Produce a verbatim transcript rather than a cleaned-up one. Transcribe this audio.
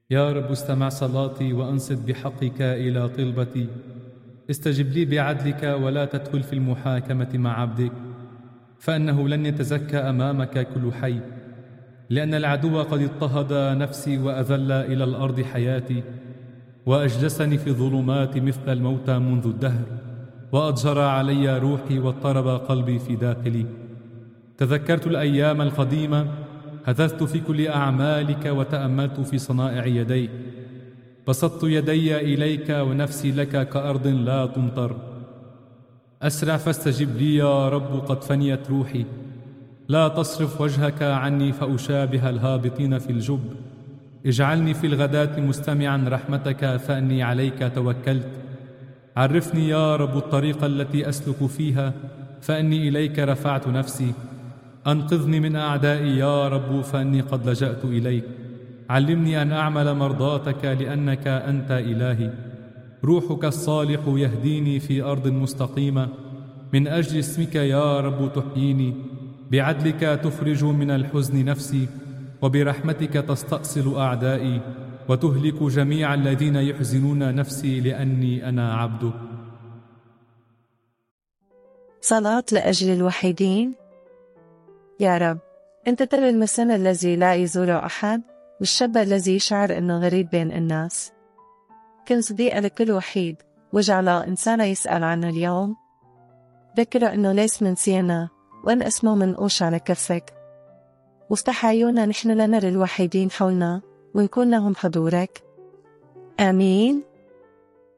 يا رب استمع صلاتي وأنصت بحقك إلى طلبتي. استجب لي بعدلك ولا تدخل في المحاكمة مع عبدك، فإنه لن يتزكى أمامك كل حي. لأن العدو قد اضطهد نفسي وأذل إلى الأرض حياتي، وأجلسني في الظلمات مثل الموتى منذ الدهر، وأضجر علي روحي واضطرب قلبي في داخلي. تذكرت الأيام القديمة، هتثت في كل أعمالك وتأملت في صنائع يديك. بسطت يدي إليك ونفسي لك كأرض لا تمطر. أسرع فاستجب لي يا رب، قد فنيت روحي. لا تصرف وجهك عني فأشابه الهابطين في الجب. اجعلني في الغداة مستمعا رحمتك، فأني عليك توكلت. عرفني يا رب الطريق التي أسلك فيها، فأني إليك رفعت نفسي. أنقذني من أعدائي يا رب، فأني قد لجأت إليك. علمني أن أعمل مرضاتك، لأنك أنت إلهي. روحك الصالح يهديني في أرض مستقيمة. من أجل اسمك يا رب تحييني. بعدلك تخرج من الحزن نفسي، وبرحمتك تستأصل أعدائي، وتهلك جميع الذين يحزنون نفسي، لأني أنا عبدك. صلاة لأجل الوحيدين. يا رب، أنت ترى المسن الذي لا يزوره أحد، والشاب الذي يشعر أنه غريب بين الناس. كن صديق لكل وحيد، واجعل إنسان يسأل عنه اليوم. ذكره أنه ليس منسينا، وأن اسمه منقوش على كفك. وافتح عيونا نحن لنرى الوحيدين حولنا، ونكون لهم حضورك. آمين.